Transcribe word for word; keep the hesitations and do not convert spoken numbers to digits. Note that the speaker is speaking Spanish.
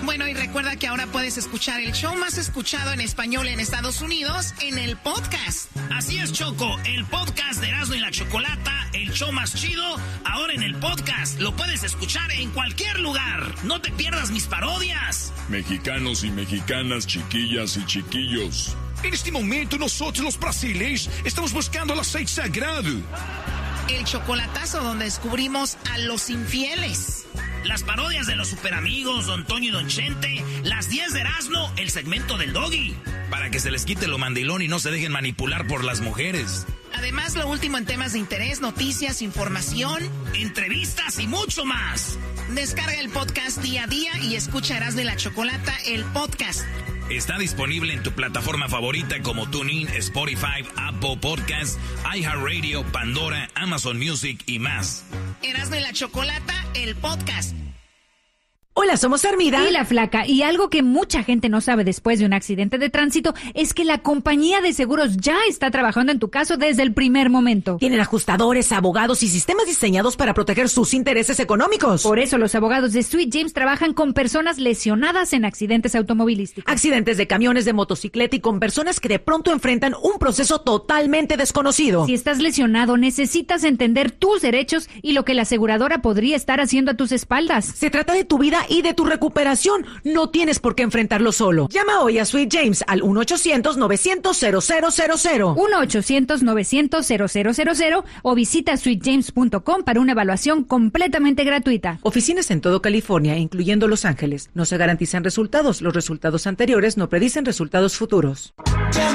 Bueno, y recuerda que ahora puedes escuchar el show más escuchado en español en Estados Unidos en el podcast. Así es, Choco, el podcast de Erasmo y la Chocolata, el show más chido, ahora en el podcast. Lo puedes escuchar en cualquier lugar. No te pierdas mis parodias. Mexicanos y mexicanas, chiquillas y chiquillos. En este momento nosotros los brasileños estamos buscando el aceite sagrado. El chocolatazo donde descubrimos a los infieles. Las parodias de los superamigos, Don Toño y Don Chente. Las diez de Erasmo, el segmento del Doggy. Para que se les quite lo mandilón y no se dejen manipular por las mujeres. Además, lo último en temas de interés, noticias, información, entrevistas y mucho más. Descarga el podcast día a día y escucha Erasmo y la Chocolata, el podcast. Está disponible en tu plataforma favorita como TuneIn, Spotify, Apple Podcasts, iHeartRadio, Pandora, Amazon Music y más. Erasmo y la Chocolata, el podcast. Hola, somos Armida y La Flaca, y algo que mucha gente no sabe después de un accidente de tránsito es que la compañía de seguros ya está trabajando en tu caso desde el primer momento. Tienen ajustadores, abogados y sistemas diseñados para proteger sus intereses económicos. Por eso los abogados de Sweet James trabajan con personas lesionadas en accidentes automovilísticos. Accidentes de camiones, de motocicleta y con personas que de pronto enfrentan un proceso totalmente desconocido. Si estás lesionado, necesitas entender tus derechos y lo que la aseguradora podría estar haciendo a tus espaldas. Se trata de tu vida y de tu recuperación. No tienes por qué enfrentarlo solo. Llama hoy a Sweet James al uno ochocientos novecientos cero cero cero cero. uno ochocientos novecientos cero cero cero cero o visita sweet james punto com para una evaluación completamente gratuita. Oficinas en todo California, incluyendo Los Ángeles. No se garantizan resultados. Los resultados anteriores no predicen resultados futuros.